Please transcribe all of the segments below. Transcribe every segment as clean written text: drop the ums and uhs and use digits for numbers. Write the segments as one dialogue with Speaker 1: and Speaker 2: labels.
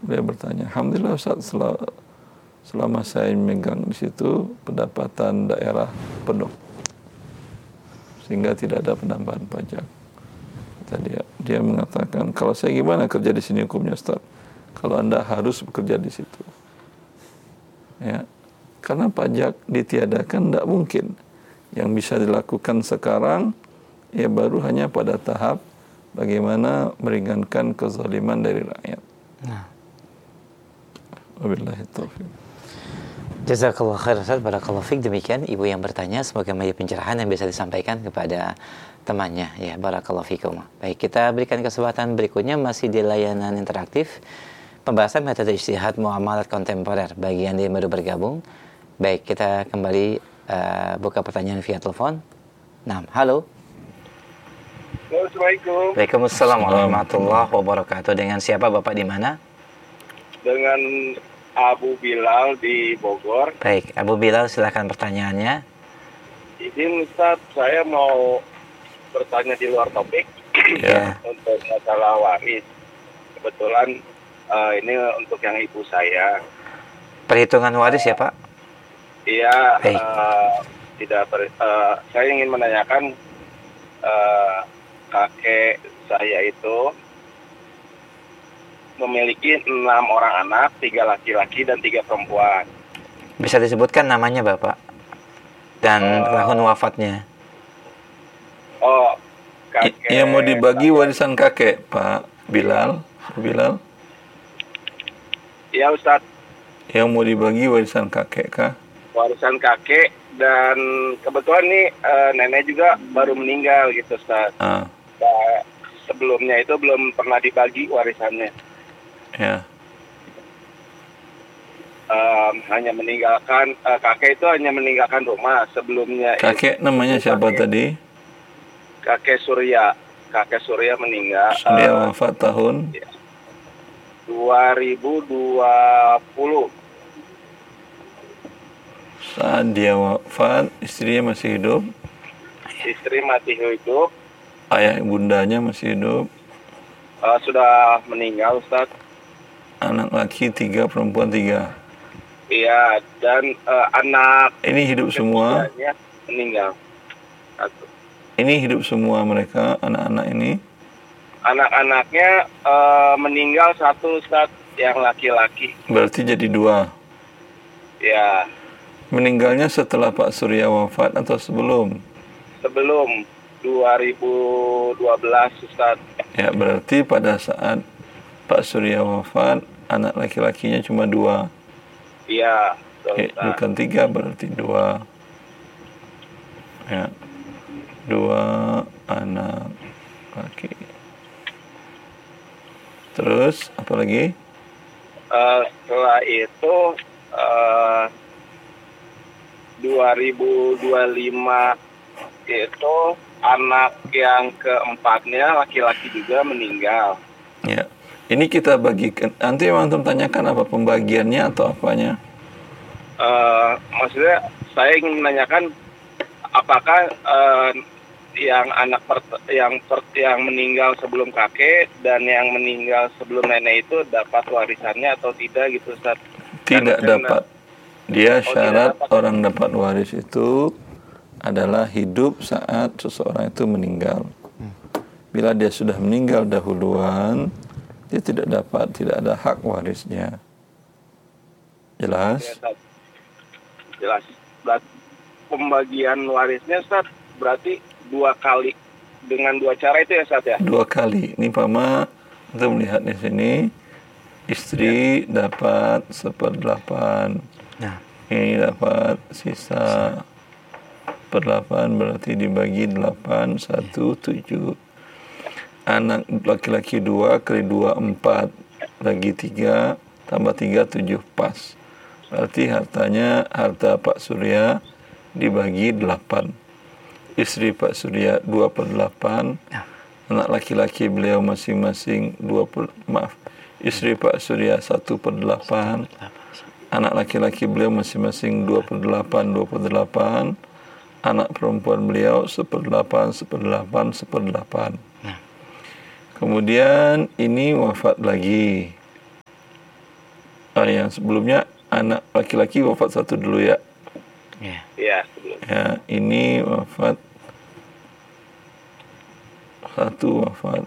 Speaker 1: Beliau bertanya, alhamdulillah Ustaz, selama saya memegang di situ pendapatan daerah penuh, sehingga tidak ada penambahan pajak. Kata dia mengatakan, kalau saya gimana kerja di sini hukumnya Ustaz? Kalau Anda harus bekerja di situ, ya, karena pajak ditiadakan tidak mungkin. Yang bisa dilakukan sekarang ya baru hanya pada tahap bagaimana meringankan kezaliman dari rakyat. Wabillahi taufiq.
Speaker 2: Jazakallah khair Ustaz, barakallahu fiik. Demikian ibu yang bertanya, semoga menjadi pencerahan yang bisa disampaikan kepada temannya ya, barakallahu fiikum. Baik, kita berikan kesempatan berikutnya masih di layanan interaktif pembahasan metode ijtihad muamalat kontemporer bagi Anda yang baru bergabung. Baik, kita kembali buka pertanyaan via telepon. Nah, halo.
Speaker 3: Assalamualaikum.
Speaker 2: Waalaikumsalam warahmatullahi wabarakatuh. Dengan siapa Bapak di mana?
Speaker 3: Dengan Abu Bilal di Bogor.
Speaker 2: Baik, Abu Bilal silakan pertanyaannya.
Speaker 3: Izin Ustaz, saya mau bertanya di luar topik
Speaker 2: Ya.
Speaker 3: untuk masalah waris. Kebetulan ini untuk yang ibu saya.
Speaker 2: Perhitungan waris ya Pak?
Speaker 3: Iya,
Speaker 2: Baik.
Speaker 3: saya ingin menanyakan kakek saya itu memiliki 6 orang anak, 3 laki-laki dan 3 perempuan.
Speaker 2: Bisa disebutkan namanya Bapak dan tahun wafatnya.
Speaker 3: Oh, kakek.
Speaker 1: Yang mau dibagi warisan kakek, Pak Bilal. Bilal.
Speaker 3: Iya Ustadz,
Speaker 1: Yang mau dibagi warisan kakek kah?
Speaker 3: warisan kakek dan kebetulan nih nenek juga baru meninggal gitu Ustadz.
Speaker 1: Ah,
Speaker 3: Nah, sebelumnya itu belum pernah dibagi warisannya.
Speaker 1: ya.
Speaker 3: Hanya meninggalkan kakek itu hanya meninggalkan rumah sebelumnya.
Speaker 1: Kakek namanya siapa tadi?
Speaker 3: Kakek Surya meninggal.
Speaker 1: Dia wafat tahun
Speaker 3: 2020.
Speaker 1: saat dia wafat, istrinya masih hidup,
Speaker 3: Istri masih hidup,
Speaker 1: ayah bundanya masih hidup,
Speaker 3: sudah meninggal Ustadz.
Speaker 1: anak laki 3, perempuan 3.
Speaker 3: Iya, dan anak
Speaker 1: Ini hidup semua.
Speaker 3: ketiganya meninggal. Satu.
Speaker 1: Ini hidup semua mereka, anak-anak ini.
Speaker 3: Anak-anaknya meninggal satu Ustadz, yang laki-laki.
Speaker 1: Berarti jadi 2.
Speaker 3: Ya,
Speaker 1: Meninggalnya setelah Pak Surya wafat atau sebelum?
Speaker 3: sebelum 2012 Ustadz.
Speaker 1: Ya, berarti pada saat Pak Surya wafat, anak laki-lakinya cuma 2.
Speaker 3: Iya, betul, Ustadz.
Speaker 1: Bukan 3, berarti 2. Ya, 2 anak laki. Terus, apa lagi?
Speaker 3: Setelah itu 2025 itu anak yang keempatnya laki-laki juga meninggal.
Speaker 1: Ya, ini kita bagikan. Nanti yang antum tanyakan apa pembagiannya atau apanya?
Speaker 3: Maksudnya saya ingin menanyakan apakah yang yang meninggal sebelum kakek dan yang meninggal sebelum nenek itu dapat warisannya atau tidak gitu Ustaz?
Speaker 1: Tidak dapat. Dia syarat
Speaker 3: tidak dapat.
Speaker 1: orang dapat waris itu adalah hidup saat seseorang itu meninggal. Bila dia sudah meninggal dahuluan, dia tidak ada hak warisnya. Jelas?
Speaker 3: Ya, Ustaz. Jelas. Pembagian warisnya Ustaz berarti 2 kali dengan 2 cara itu ya Ustaz ya?
Speaker 1: 2 kali. Ini Pama untuk melihat di sini, istri dapat 1/8.
Speaker 2: Nah,
Speaker 1: Ini dapat sisa 1/8, berarti dibagi 8, 1, 7. Anak laki-laki 2 kali 2, 4. Lagi 3, tambah 3, 7, pas. Berarti harta Pak Surya dibagi 8. Istri Pak Surya 2/8. Anak laki-laki beliau masing-masing istri Pak Surya 1/8. Anak laki-laki beliau masing-masing 2/8. Anak perempuan beliau 1/8. Kemudian ini wafat lagi. Yang sebelumnya anak laki-laki wafat satu dulu ya.
Speaker 2: Ya.
Speaker 3: Iya, sebelum.
Speaker 1: Ya, ini wafat satu wafat.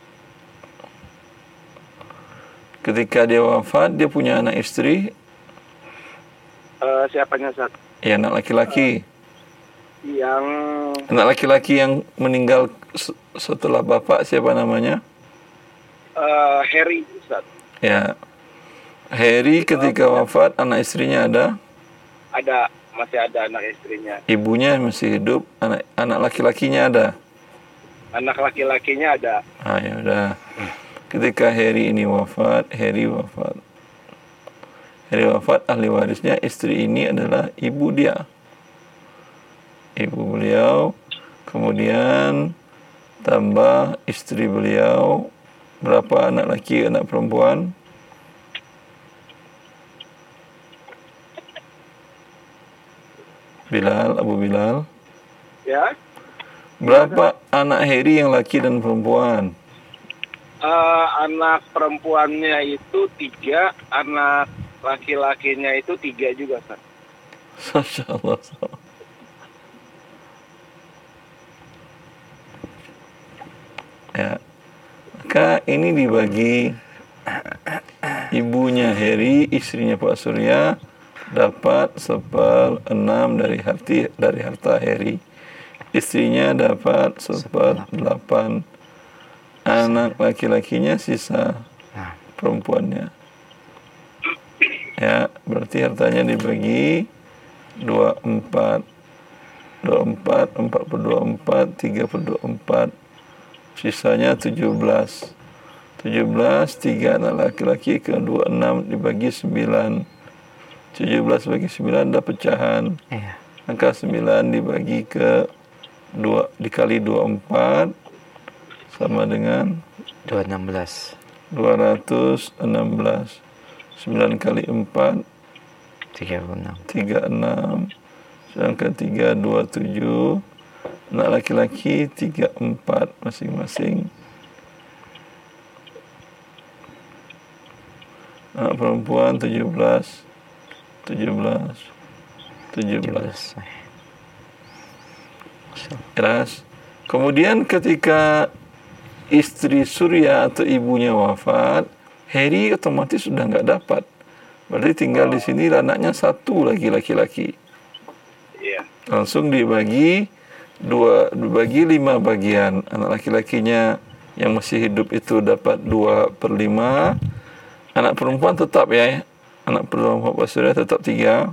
Speaker 1: Ketika dia wafat, dia punya anak istri,
Speaker 3: Siapanya Ustaz?
Speaker 1: ya anak laki-laki.
Speaker 3: Yang
Speaker 1: Anak laki-laki yang meninggal setelah bapak siapa namanya?
Speaker 3: Harry Ustaz.
Speaker 1: Ya. Harry ketika wafat, anak istrinya ada,
Speaker 3: Masih ada anak istrinya.
Speaker 1: ibunya masih hidup, anak laki-lakinya ada.
Speaker 3: Anak laki-lakinya ada.
Speaker 1: Ya udah. Ketika Harry ini wafat, Harry wafat, ahli warisnya istri ini adalah ibu dia. Ibu beliau, kemudian tambah istri beliau, berapa anak laki, anak perempuan? Bilal, Abu Bilal.
Speaker 3: Ya.
Speaker 1: Berapa anak Harry yang laki dan perempuan?
Speaker 3: Anak perempuannya itu 3, anak laki-lakinya itu 3 juga, Ustaz.
Speaker 1: Masya Allah. Ya, maka ini dibagi. Ibunya Harry, istrinya Pak Surya, dapat 1/6 dari harta Harry. Istrinya dapat 1/8. Anak laki-lakinya sisa perempuannya. Ya, berarti hartanya dibagi 24. 4/24, 3/24. Sisanya 17. 3 anak laki-laki ke 26 dibagi 9. 17 bagi 9 ada pecahan.
Speaker 2: Iya.
Speaker 1: Maka 9 dibagi ke 2 dikali 24 sama dengan
Speaker 2: 216.
Speaker 1: 216. 9 kali 4
Speaker 2: 36.
Speaker 1: 36. Sedangkan 3 27. Anak laki-laki 34 masing-masing. Anak perempuan 17. 17. Jelas. Kemudian ketika istri Surya atau ibunya wafat, Harry otomatis sudah nggak dapat. Berarti tinggal di sini anaknya 1 lagi laki-laki.
Speaker 3: Iya.
Speaker 1: Langsung dibagi 5 bagian. Anak laki-lakinya yang masih hidup itu dapat 2/5. Anak perempuan tetap ya. Anak perempuan Pak Surya tetap 3.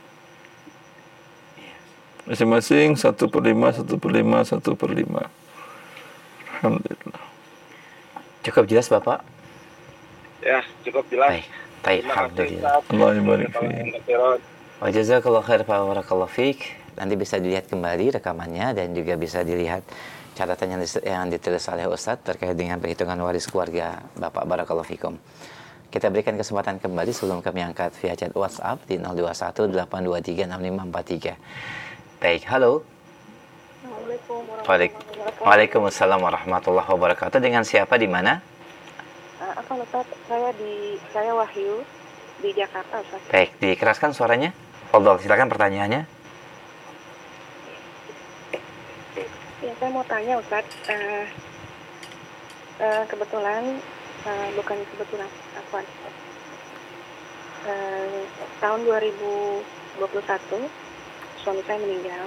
Speaker 1: Masing-masing 1/5, 1/5, 1/5. Alhamdulillah.
Speaker 2: Cukup jelas Bapak?
Speaker 3: Ya, cukup jelas.
Speaker 2: Baik. Baik,
Speaker 3: Terima kasih,
Speaker 2: alhamdulillah.
Speaker 3: Ustaz.
Speaker 1: Allah barik fiik.
Speaker 2: Wa jazakallahu khair wa barakallahu fiik. Nanti bisa dilihat kembali rekamannya dan juga bisa dilihat catatan yang ditulis oleh Ustadz terkait dengan perhitungan waris keluarga Bapak. Barakallahu fikum. Kita berikan kesempatan kembali sebelum kami angkat via chat WhatsApp di 0218236543. Baik, halo. Waalaikumsalam warahmatullahi wabarakatuh. Dengan siapa di mana?
Speaker 4: Apa Ustaz? Saya Wahyu di Jakarta, Ustaz.
Speaker 2: Baik, dikeraskan suaranya. Fadhol, silakan pertanyaannya.
Speaker 4: Ya, saya mau tanya Ustaz. Kebetulan bukan kebetulan, apa? Tahun 2021 suami saya meninggal.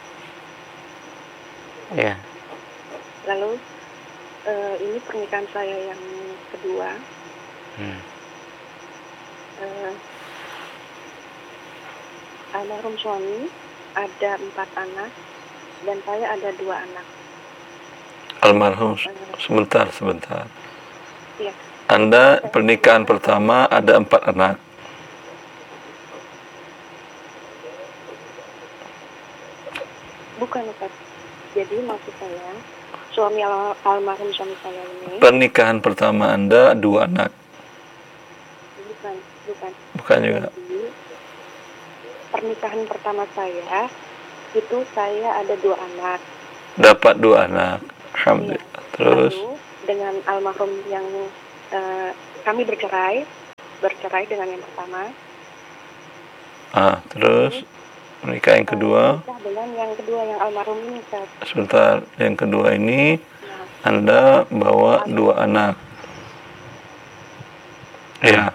Speaker 2: Iya.
Speaker 4: Lalu ini pernikahan saya yang kedua. Almarhum suami ada 4 anak dan saya ada 2 anak.
Speaker 1: Almarhum, sebentar.
Speaker 4: Iya.
Speaker 1: Anda pernikahan pertama ada 4 anak.
Speaker 4: Bukan Ustaz. Jadi maksud saya suami almarhum suami saya ini.
Speaker 1: Pernikahan pertama Anda 2 anak. Bukan juga.
Speaker 4: Jadi, pernikahan pertama saya itu saya ada 2 anak.
Speaker 1: Dapat 2 anak. Alhamdulillah.
Speaker 4: Iya.
Speaker 1: Terus
Speaker 4: Lalu dengan almarhum yang kami bercerai bercerai dengan yang pertama.
Speaker 1: Terus menikah yang kedua.
Speaker 4: Menikah dengan yang kedua yang almarhum ini, Ustaz.
Speaker 1: Sebentar, yang kedua ini
Speaker 4: Nah,
Speaker 1: Anda bawa 2 anak. Ya.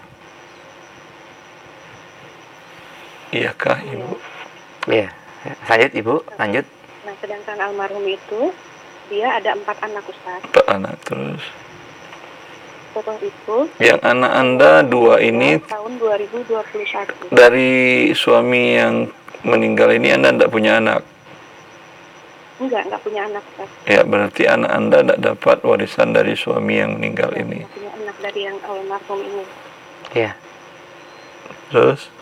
Speaker 1: Iyakah, Ibu?
Speaker 2: Iya. Lanjut Ibu, lanjut.
Speaker 4: nah, sedangkan almarhum itu dia ada 4 anak, Ustaz.
Speaker 1: 4 anak terus.
Speaker 4: Setelah itu
Speaker 1: Yang anak Anda 2 ini
Speaker 4: tahun 2021.
Speaker 1: dari suami yang meninggal ini Anda tidak punya anak.
Speaker 4: Enggak punya anak, Ustaz.
Speaker 1: Ya, berarti anak Anda tidak dapat warisan dari suami yang meninggal ini.
Speaker 4: Enggak punya anak dari yang almarhum ini.
Speaker 2: Iya.
Speaker 1: Terus?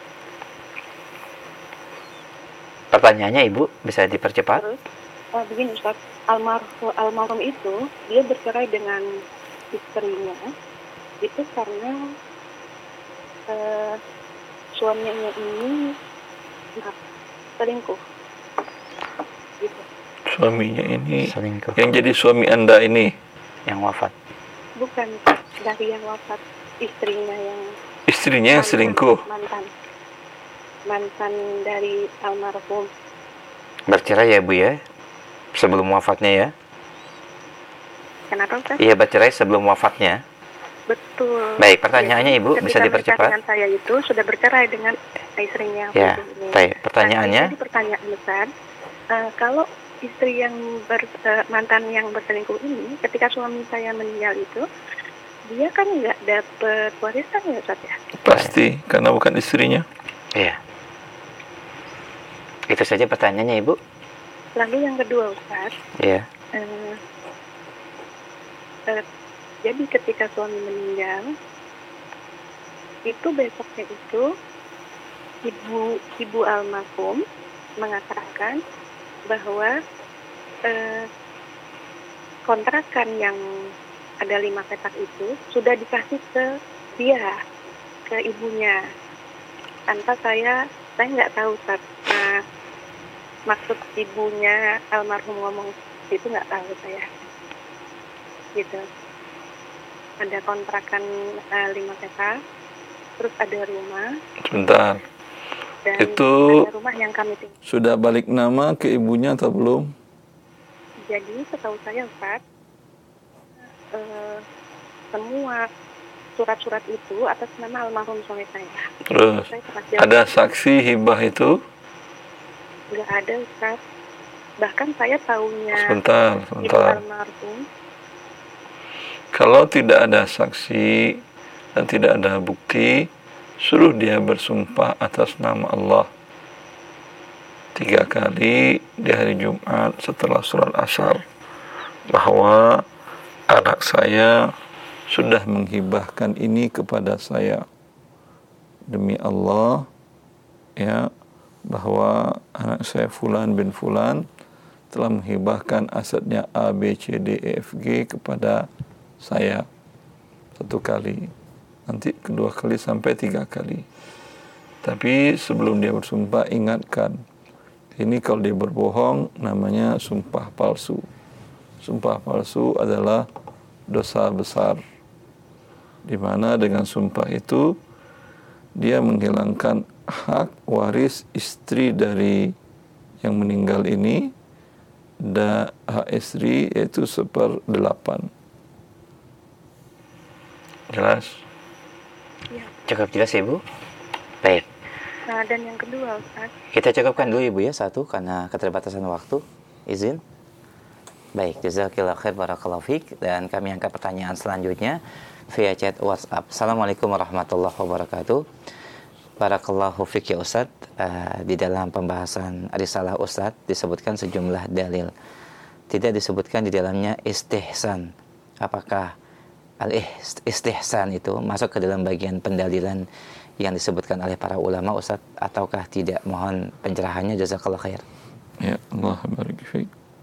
Speaker 2: Pertanyaannya Ibu bisa dipercepat?
Speaker 4: Terus begini, Ustaz, almarhum itu dia bercerai dengan istrinya itu karena suaminya ini selingkuh. Gitu.
Speaker 1: Suaminya ini
Speaker 2: Selingkuh.
Speaker 1: yang jadi suami Anda ini.
Speaker 2: Yang wafat.
Speaker 4: Bukan dari yang wafat, istrinya yang
Speaker 1: Istrinya yang selingkuh.
Speaker 4: mantan dari almarhum.
Speaker 2: Bercerai ya Bu ya? Sebelum wafatnya ya?
Speaker 4: Kenapa, Ustaz?
Speaker 2: Iya, bercerai sebelum wafatnya.
Speaker 4: Betul.
Speaker 2: Baik, pertanyaannya
Speaker 4: Jadi,
Speaker 2: Ibu bisa
Speaker 4: ketika
Speaker 2: dipercepat?
Speaker 4: menikah dengan saya itu sudah bercerai dengan istrinya.
Speaker 2: Ya,
Speaker 4: ini.
Speaker 2: baik. Pertanyaannya?
Speaker 4: Jadi pertanyaan besar, kalau istri yang mantan yang berselingkuh ini, ketika suami saya meninggal itu, dia kan nggak dapet warisan ya, Ustaz ya?
Speaker 1: Pasti, karena bukan istrinya.
Speaker 2: Iya. Itu saja pertanyaannya Ibu.
Speaker 4: Lalu yang kedua, Ustaz,
Speaker 2: Iya.
Speaker 4: jadi ketika suami meninggal, itu besoknya itu ibu almarhum mengatakan bahwa kontrakan yang ada 5 petak itu sudah dikasih ke dia, ke ibunya, tanpa saya nggak tahu, Ustaz. Nah, maksud ibunya almarhum ngomong itu nggak tahu saya, gitu. Ada kontrakan 5 petak, terus ada rumah.
Speaker 1: Sebentar.
Speaker 4: Dan
Speaker 1: Itu
Speaker 4: ada rumah yang kami tinggal.
Speaker 1: sudah balik nama ke ibunya atau belum?
Speaker 4: Jadi setahu saya, Ustaz, semua surat-surat itu atas nama almarhum suami saya.
Speaker 1: Terus
Speaker 4: Saya pernah jawab,
Speaker 1: ada saksi hibah itu?
Speaker 4: nggak ada, Ustaz. Bahkan saya tahunya
Speaker 1: Sebentar.
Speaker 4: ibu almarhum.
Speaker 1: Kalau tidak ada saksi dan tidak ada bukti, suruh dia bersumpah atas nama Allah 3 kali di hari Jumat setelah sholat asar, bahwa anak saya sudah menghibahkan ini kepada saya demi Allah, ya, bahwa anak saya Fulan bin Fulan telah menghibahkan asetnya A, B, C, D, E, F, G kepada saya 1 kali, nanti kedua kali sampai 3 kali. Tapi sebelum dia bersumpah, ingatkan, ini kalau dia berbohong namanya sumpah palsu. Sumpah palsu adalah dosa besar, di mana dengan sumpah itu dia menghilangkan hak waris istri dari yang meninggal ini, dan hak istri yaitu 1/8. Jelas?
Speaker 4: Ya.
Speaker 2: Cukup jelas Ibu? Baik.
Speaker 4: Nah, dan yang kedua, Ustaz,
Speaker 2: Kita cukupkan dulu Ibu ya, 1 karena keterbatasan waktu. Izin. Baik, jazakallahu khair, barakallahu fiik. Dan kami angkat pertanyaan selanjutnya via chat WhatsApp. Assalamualaikum warahmatullahi wabarakatuh. Barakallahu fiik ya Ustaz. Di dalam pembahasan risalah Ustaz disebutkan sejumlah dalil. Tidak disebutkan di dalamnya istihsan. Apakah al-istihsan itu masuk ke dalam bagian pendalilan yang disebutkan oleh para ulama Ustaz, ataukah tidak? Mohon pencerahannya, jazakallahu khair.
Speaker 1: Ya, Allah barik fiik.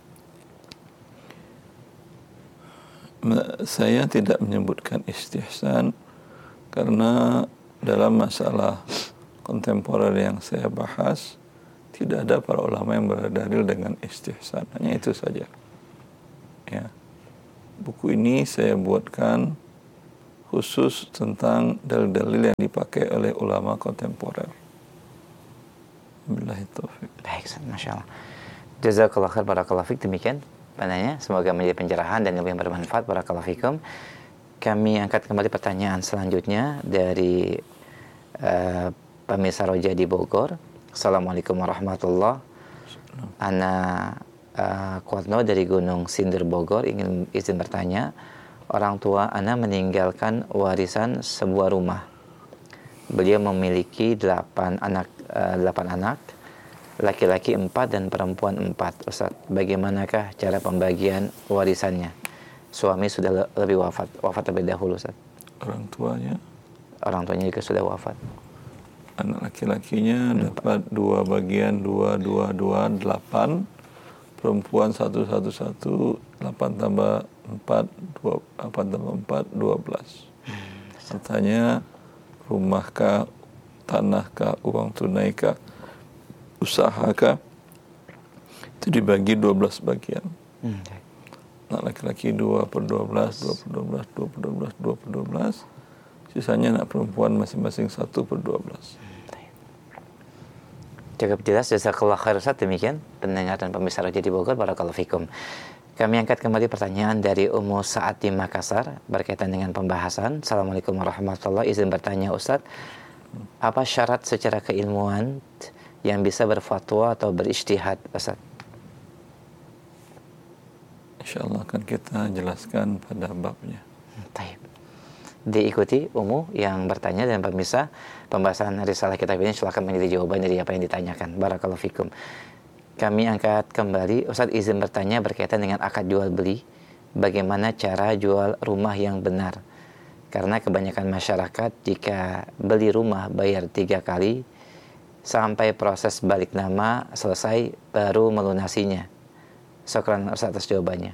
Speaker 1: Saya tidak menyebutkan istihsan karena dalam masalah kontemporer yang saya bahas tidak ada para ulama yang berdalil dengan istihsan. Hanya itu saja. Ya. Buku ini saya buatkan khusus tentang dalil-dalil yang dipakai oleh ulama kontemporer. Billahi taufik.
Speaker 2: Baik, Masya Allah. Jazakallah khair, barakallahu fik. Demikian pandangannya, semoga menjadi pencerahan dan ilmu yang bermanfaat. Barakallahu fikum. Kami angkat kembali pertanyaan selanjutnya dari pemirsa Roja di Bogor. Assalamualaikum warahmatullahi wabarakatuh. Ana Kuatno dari Gunung Sindur Bogor ingin izin bertanya. Orang tua Ana meninggalkan warisan sebuah rumah. Beliau memiliki 8 anak, laki-laki 4 dan perempuan 4. Ustaz, bagaimanakah cara pembagian warisannya? Suami sudah lebih wafat terlebih dahulu, Ustaz.
Speaker 1: Orang tuanya
Speaker 2: juga sudah wafat.
Speaker 1: Anak laki-lakinya dapat 2 bagian, 2, 2, 2, 8. Perempuan 1, 1, 1, 8 tambah 4, 8 tambah 4, 12. Katanya, rumahkah, tanahkah, uang tunaikah, usahakah, itu dibagi 12 bagian. Anak laki-laki 2 per 12, 2 per 12, 2 per 12, 2 per 12. Sisanya anak perempuan masing-masing 1 per 12.
Speaker 2: Cukup jelas, jazakallah khair Ustaz. Demikian pendengar dan pemirsa Roja di Bogor, barakallahu fikum. Kami angkat kembali pertanyaan dari Ummu Sa'ad di Makassar berkaitan dengan pembahasan. Assalamualaikum warahmatullahi wabarakatuh. Izin bertanya Ustaz, apa syarat secara keilmuan yang bisa berfatwa atau berijtihad, Ustaz?
Speaker 1: InsyaAllah akan kita jelaskan pada babnya.
Speaker 2: Baik. Diikuti Ummu yang bertanya dan pemirsa, pembahasan risalah kitab ini silakan menjadi jawaban dari apa yang ditanyakan. Barakallahu fikum. Kami angkat kembali, Ustaz izin bertanya berkaitan dengan akad jual beli. Bagaimana cara jual rumah yang benar? Karena kebanyakan masyarakat jika beli rumah bayar 3 kali sampai proses balik nama selesai baru melunasinya. Syukran Ustaz atas jawabannya.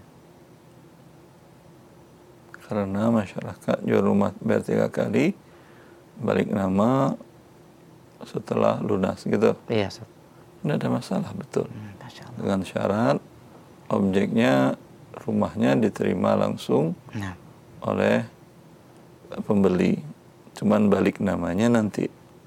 Speaker 1: Karena masyarakat jual rumah bayar 3 kali, balik nama setelah lunas gitu.
Speaker 2: Iya, Ustaz.
Speaker 1: Tidak ada masalah, betul. Dengan syarat objeknya, rumahnya diterima langsung oleh pembeli. Cuman balik namanya nanti.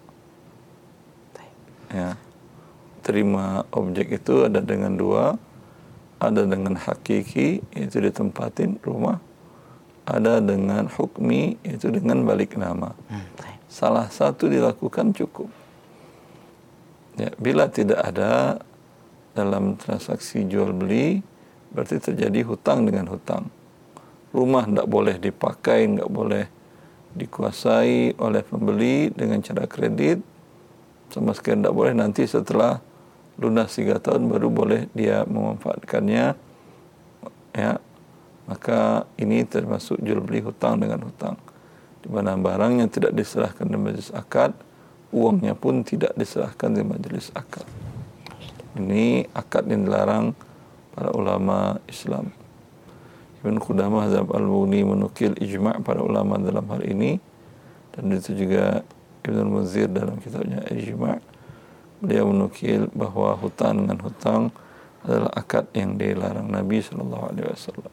Speaker 1: Ya. Terima objek itu ada dengan 2, ada dengan hakiki, itu ditempatin rumah, ada dengan hukmi, itu dengan balik nama. Salah satu dilakukan cukup. Ya, bila tidak ada dalam transaksi jual beli, berarti terjadi hutang dengan hutang. Rumah tidak boleh dipakai, tidak boleh dikuasai oleh pembeli dengan cara kredit, sama sekali tidak boleh. Nanti setelah lunas 3 tahun baru boleh dia memanfaatkannya. Ya, maka ini termasuk jual beli hutang dengan hutang, di mana barangnya tidak diserahkan di majelis akad, uangnya pun tidak diserahkan di majelis akad. Ini akad yang dilarang para ulama Islam. Ibn Qudamah Zab al-Mughni menukil ijma' para ulama dalam hal ini, dan itu juga Ibn al-Munzir dalam kitabnya Ijma'. Beliau menukil bahwa hutang dengan hutang adalah akad yang dilarang Nabi SAW.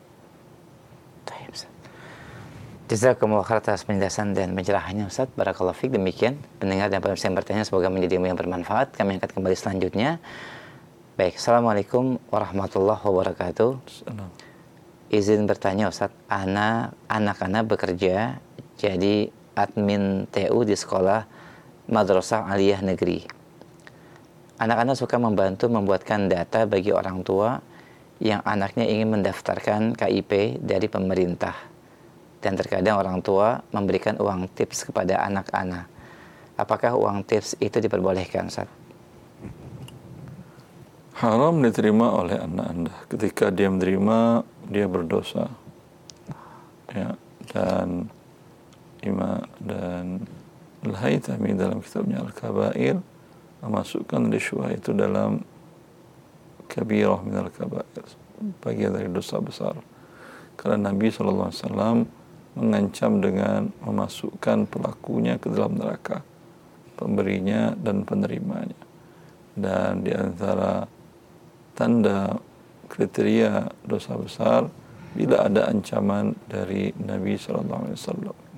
Speaker 2: Jazakumullah khair atas penjelasan dan pencerahannya Ustaz. Barakallahu fiik. Demikian pendengar dan pemirsa yang bertanya, semoga menjadi ilmu yang bermanfaat. Kami angkat kembali selanjutnya. Baik, Assalamualaikum warahmatullahi wabarakatuh. Izin bertanya Ustaz, anak-anak bekerja jadi admin TU di sekolah Madrasah Aliyah Negeri. Anak-anak suka membantu membuatkan data bagi orang tua yang anaknya ingin mendaftarkan KIP dari pemerintah. Dan terkadang orang tua memberikan uang tips kepada anak-anak. Apakah uang tips itu diperbolehkan, Ustaz?
Speaker 1: Haram diterima oleh anak Anda. Ketika dia menerima, dia berdosa. Ya, dan Al-Haythami dalam kitabnya Al-Kabair memasukkan risyuah itu dalam kabirah minal kabair, bagian dari dosa besar. Karena Nabi SAW mengancam dengan memasukkan pelakunya ke dalam neraka, pemberinya dan penerimanya. Dan di antara tanda kriteria dosa besar bila ada ancaman dari Nabi SAW.